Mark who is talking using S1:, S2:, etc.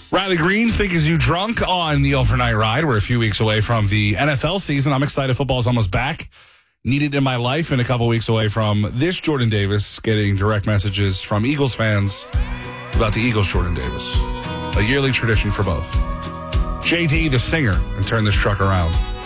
S1: Riley Green figures you drunk on the overnight ride. We're a few weeks away from the NFL season. I'm excited. Football's almost back. Needed in my life, and a couple weeks away from this Jordan Davis getting direct messages from Eagles fans about the Eagles Jordan Davis. A yearly tradition for both. JD, the singer, and turn this truck around.